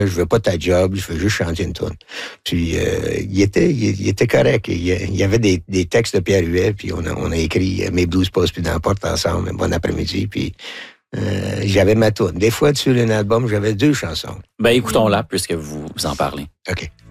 Je veux pas ta job, je veux juste chanter une tune. Puis il était correct. Il y avait des textes de Pierre Huet, puis on a écrit Mes blues passent plus dans la porte ensemble, bon après-midi, puis j'avais ma tune. Des fois, sur un album, j'avais 2 chansons. Ben, écoutons-la, puisque vous en parlez. OK.